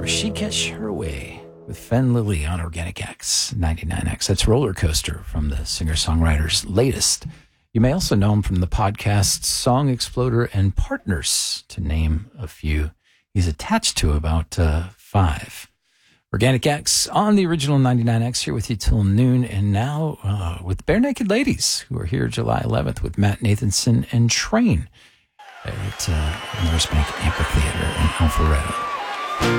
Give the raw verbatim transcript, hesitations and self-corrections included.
She Catch Her Way with Fen Lily on Organic X ninety-nine X. That's Roller Coaster from the singer-songwriter's latest. You may also know him from the podcasts Song Exploder and Partners, to name a few. He's attached to about uh, five. Organic X on the original ninety-nine X, here with you till noon. And now uh, with Bare Naked Ladies, who are here July eleventh with Matt Nathanson and Train at uh, Norris Bank Amphitheater in Alpharetta.